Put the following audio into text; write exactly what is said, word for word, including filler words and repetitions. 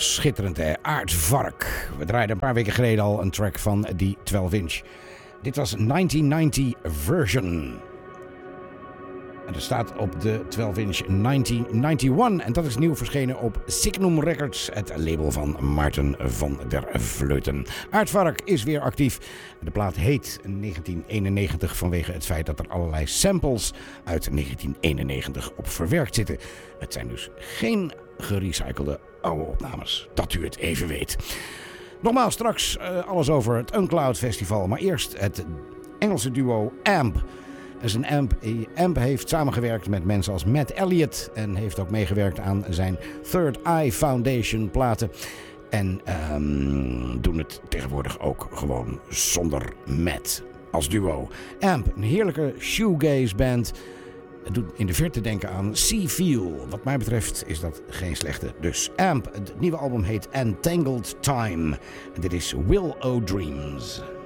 schitterend hè, Aardvark. We draaiden een paar weken geleden al een track van die twaalf inch. Dit was negentien negentig version. En er staat op de twaalf inch negentien eenennegentig en dat is nieuw verschenen op Signum Records, het label van Maarten van der Vleuten. Aardvark is weer actief. De plaat heet negentien eenennegentig vanwege het feit dat er allerlei samples uit negentien eenennegentig op verwerkt zitten. Het zijn dus geen gerecyclede oude opnames, dat u het even weet. Nogmaals straks uh, alles over het Uncloud Festival, maar eerst het Engelse duo Amp. Dat is een Amp. Amp heeft samengewerkt met mensen als Matt Elliott en heeft ook meegewerkt aan zijn Third Eye Foundation platen. En um, doen het tegenwoordig ook gewoon zonder Matt als duo. Amp, een heerlijke shoegaze band. Het doet in de verte denken aan Sea Feel. Wat mij betreft is dat geen slechte. Dus Amp, het nieuwe album heet Entangled Time. En dit is Will O' Dreams.